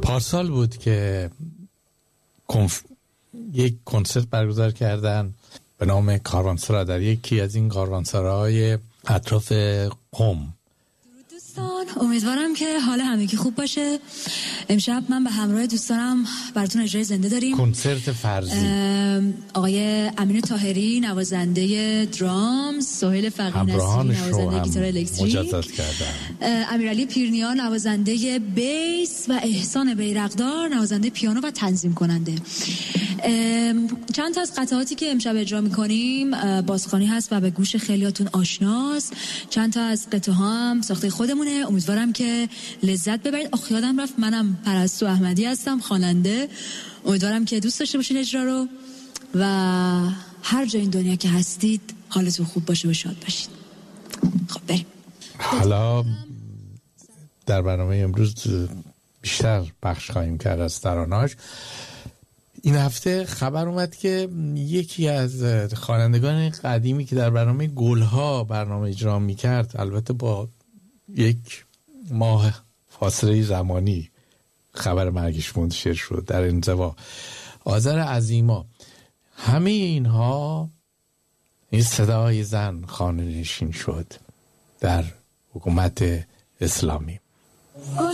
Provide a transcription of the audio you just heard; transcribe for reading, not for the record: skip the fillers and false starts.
پارسال بود که یک کنسرت برگزار کردن به نام کاروانسرا در یکی از این کاروانسراهای اطراف قم. دوستان امیدوارم که حال همگی خوب باشه. امشب من به همراه دوستانم براتون اجرای زنده داریم. کنسرت فرضی. آقای امین طاهری نوازنده درامز، سهیل فقیه نصیری نوازنده گیتار الکتریک، مجدد کردن. امیرعلی پیرنیا نوازنده بیس و احسان بیرقدار نوازنده پیانو و تنظیم کننده. چند تا از قطعاتی که امشب اجرا می‌کنیم بازخوانی هست و به گوش خیلیاتون آشناست. چند تا از قطعه ها هم ساخته خودمونه. امیدوارم که لذت ببرید. آخ یادم رفت، منم پرستو احمدی هستم، خواننده. امیدوارم که دوست داشته باشین اجرا رو و هر جای این دنیا که هستید حالتون خوب باشه و شاد باشید. خب بریم. حالا در برنامه امروز بیشتر بخش خواهیم کرد از ترانه‌اش. این هفته خبر اومد که یکی از خوانندگان قدیمی که در برنامه گلها برنامه اجرا میکرد، البته با یک ماه فاصله زمانی خبر مرگش منتشر شد در انزوا، آذر عظیما، همه اینها این صدای زن خانه نشین شد در حکومت اسلامی.